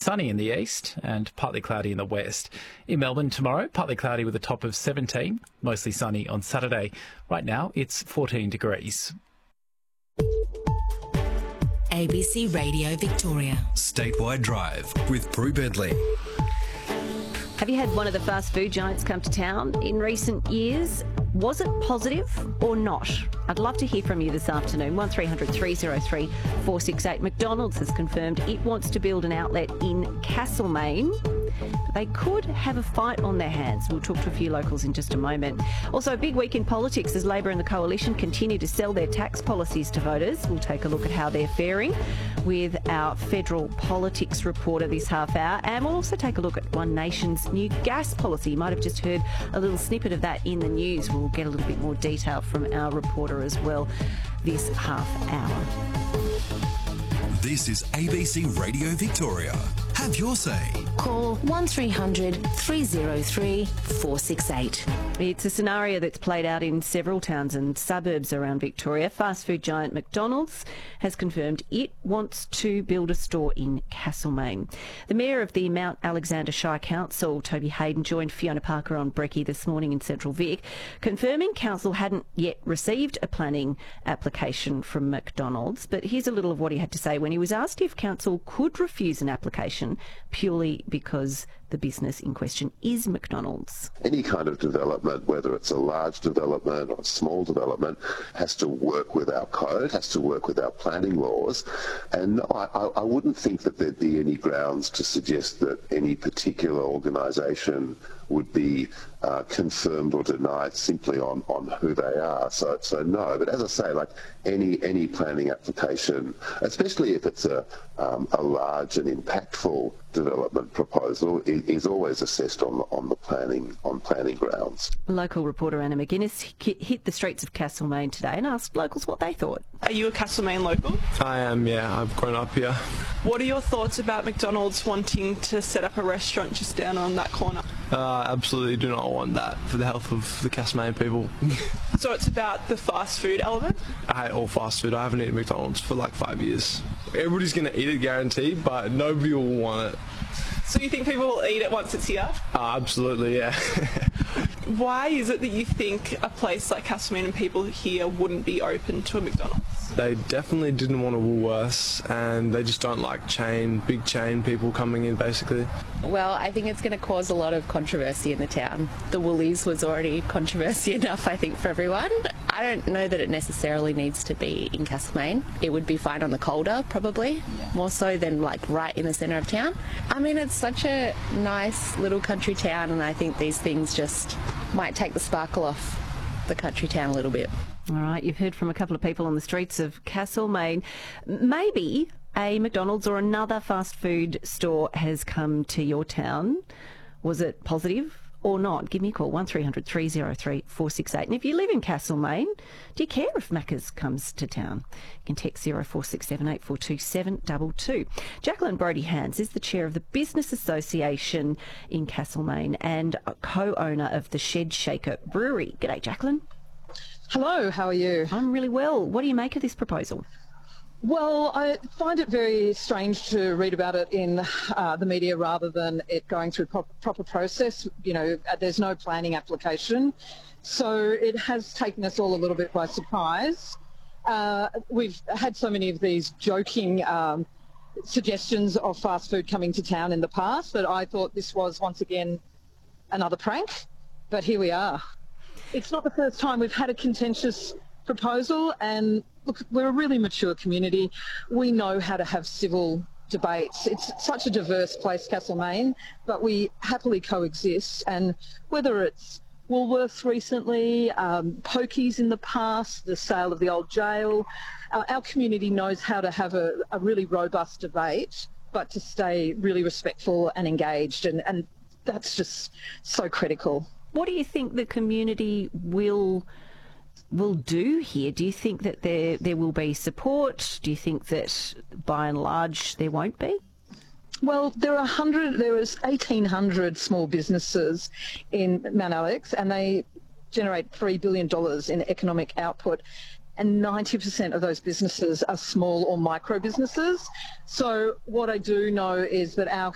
sunny in the east and partly cloudy in the west. In Melbourne tomorrow, partly cloudy with a top of 17, mostly sunny on Saturday. Right now, it's 14 degrees. ABC Radio Victoria. Statewide Drive with Brew Bentley. Have you had one of the fast food giants come to town in recent years? Was it positive or not? I'd love to hear from you this afternoon. 1300 303 468. McDonald's has confirmed it wants to build an outlet in Castlemaine. They could have a fight on their hands. We'll talk to a few locals in just a moment. Also, a big week in politics as Labor and the Coalition continue to sell their tax policies to voters. We'll take a look at how they're faring with our federal politics reporter this half hour. And we'll also take a look at One Nation's new gas policy. You might have just heard a little snippet of that in the news. We'll get a little bit more detail from our reporter as well this half hour. This is ABC Radio Victoria. Have your say. Call 1300 303 468. It's a scenario that's played out in several towns and suburbs around Victoria. Fast food giant McDonald's has confirmed it wants to build a store in Castlemaine. The Mayor of the Mount Alexander Shire Council, Toby Hayden, joined Fiona Parker on Brekkie this morning in Central Vic, confirming council hadn't yet received a planning application from McDonald's. But here's a little of what he had to say when he was asked if council could refuse an application purely because the business in question is McDonald's. Any kind of development, whether it's a large development or a small development, has to work with our code, has to work with our planning laws. And I wouldn't think that there'd be any grounds to suggest that any particular organisation would be confirmed or denied simply on who they are. So no. But as I say, like any planning application, especially if it's a large and impactful development proposal, is always assessed on planning grounds. Local reporter Anna McGuinness hit the streets of Castlemaine today and asked locals what they thought. Are you a Castlemaine local? I am, yeah. I've grown up here. What are your thoughts about McDonald's wanting to set up a restaurant just down on that corner? Absolutely do not want that for the health of the Castlemaine people. So it's about the fast food element? I hate all fast food. I haven't eaten McDonald's for like 5 years. Everybody's going to eat it, guaranteed, but nobody will want it. So you think people will eat it once it's here? Absolutely, yeah. Why is it that you think a place like Castlemaine and people here wouldn't be open to a McDonald's? They definitely didn't want a Woolworths, and they just don't like big chain people coming in, basically. Well, I think it's going to cause a lot of controversy in the town. The Woolies was already controversy enough, I think, for everyone. I don't know that it necessarily needs to be in Castlemaine. It would be fine on the Calder, probably, more so than like right in the centre of town. I mean, it's such a nice little country town, and I think these things just might take the sparkle off the country town a little bit. All right, you've heard from a couple of people on the streets of Castlemaine. Maybe a McDonald's or another fast food store has come to your town. Was it positive or not? Give me a call, 1300 303 468. And if you live in Castlemaine, do you care if Macca's comes to town? You can text 0467 842 722. Jacqueline Brodie-Hands is the chair of the Business Association in Castlemaine and a co-owner of the Shed Shaker Brewery. G'day, Jacqueline. Hello, how are you? I'm really well. What do you make of this proposal? Well, I find it very strange to read about it in the media rather than it going through proper process. You know, there's no planning application. So it has taken us all a little bit by surprise. We've had so many of these joking suggestions of fast food coming to town in the past that I thought this was once again another prank, but here we are. It's not the first time we've had a contentious proposal, and look, we're a really mature community. We know how to have civil debates. It's such a diverse place, Castlemaine, but we happily coexist, and whether it's Woolworths recently, pokies in the past, the sale of the old jail, our community knows how to have a really robust debate, but to stay really respectful and engaged, and that's just so critical. What do you think the community will do here? Do you think that there will be support? Do you think that by and large there won't be? Well, there was 1,800 small businesses in Mount Alex, and they generate $3 billion in economic output. And 90% of those businesses are small or micro businesses. So what I do know is that our